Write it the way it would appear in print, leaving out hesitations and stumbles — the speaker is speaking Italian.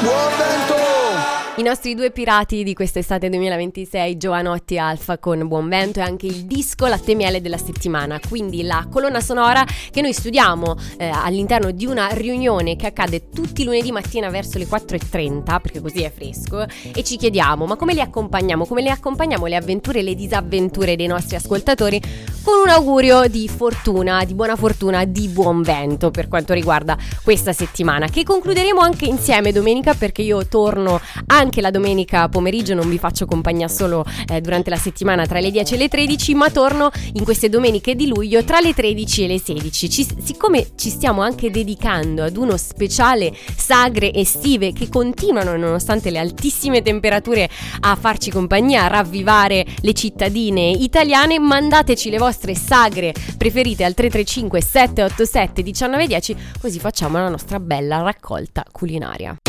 Buon vento! I nostri due pirati di quest'estate 2026, Giovanotti e Alfa con Buon Vento, e anche il disco Latte e Miele della settimana, quindi la colonna sonora che noi studiamo all'interno di una riunione che accade tutti i lunedì mattina verso le 4:30, perché così è fresco, e ci chiediamo: ma come li accompagniamo? Come le accompagniamo le avventure e le disavventure dei nostri ascoltatori? Con un augurio di fortuna, di buona fortuna, di buon vento per quanto riguarda questa settimana, che concluderemo anche insieme domenica, perché io torno anche la domenica pomeriggio, non vi faccio compagnia solo durante la settimana tra le 10 e le 13, ma torno in queste domeniche di luglio tra le 13 e le 16. Siccome ci stiamo anche dedicando ad uno speciale sagre estive che continuano, nonostante le altissime temperature, a farci compagnia, a ravvivare le cittadine italiane, mandateci le vostre sagre preferite al 335 787 1910, così facciamo la nostra bella raccolta culinaria.